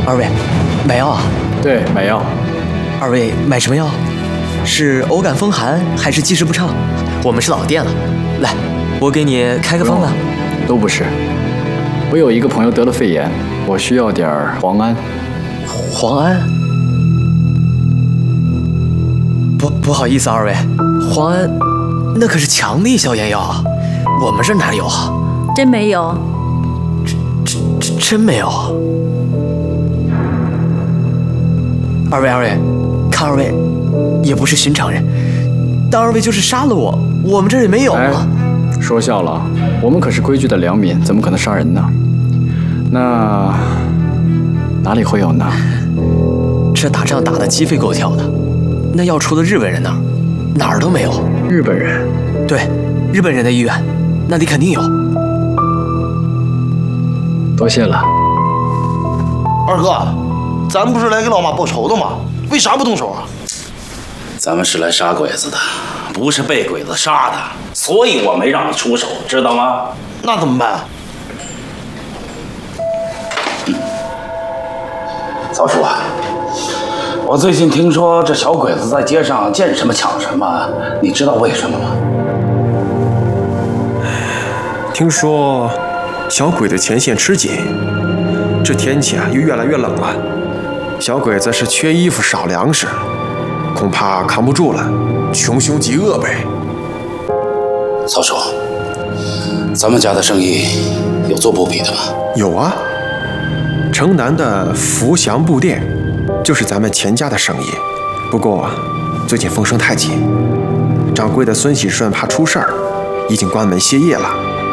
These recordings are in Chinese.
二位，买药啊？ 对，买药。 二位买什么药？是偶感风寒还是积食不畅？我们是老店了，来，我给你开个方子。 都不是，我有一个朋友得了肺炎，我需要点磺胺。 磺胺？不好意思，二位，磺胺那可是强力消炎药啊，我们这哪里有啊？ 真没有？ 真没有？二位，看二位也不是寻常人，当二位就是杀了我，我们这儿也没有啊。 说笑了，我们可是规矩的良民，怎么可能杀人呢？那哪里会有呢？ 这打仗打得鸡飞狗跳的，那药除了日本人那儿，哪儿都没有。 日本人？ 对，日本人的医院，那里肯定有。 多谢了。 二哥，咱不是来给老妈报仇的吗？为啥不动手啊？ 咱们是来杀鬼子的，不是被鬼子杀的，所以我没让你出手，知道吗？ 那怎么办？ 曹叔啊，我最近听说这小鬼子在街上见什么抢什么，你知道为什么吗？ 听说小鬼子前线吃紧，这天气啊又越来越冷了，小鬼子是缺衣服少粮食，恐怕扛不住了，穷凶极恶呗。 曹叔，咱们家的生意有做布匹的吗？ 有啊，城南的福祥布店就是咱们钱家的生意，不过最近风声太紧，掌柜的孙喜顺怕出事儿，已经关门歇业了。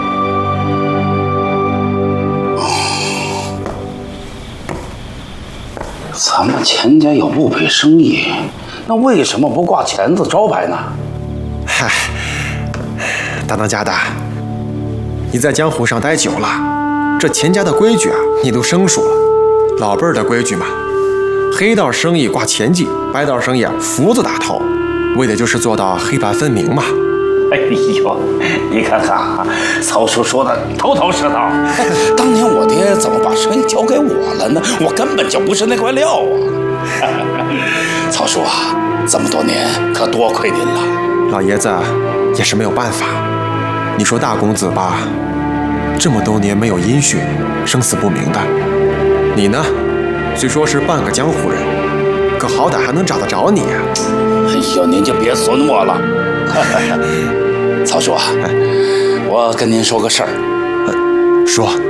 咱们钱家有布匹生意，那为什么不挂钱字招牌呢？ 嗨，当家的，你在江湖上待久了，这钱家的规矩啊，你都生疏了。老辈儿的规矩嘛，黑道生意挂钱记，白道生意啊福字打头，为的就是做到黑白分明嘛。 哎呦，你看看啊，曹叔说的头头是道。当年我爹怎么把生意交给我了呢？我根本就不是那块料啊！曹叔啊，这么多年可多亏您了。 老爷子也是没有办法，你说大公子吧，这么多年没有音讯，生死不明的。你呢，虽说是半个江湖人，可好歹还能找得着你啊。 哎呦，您就别损我了。曹叔啊，我跟您说个事儿。 说。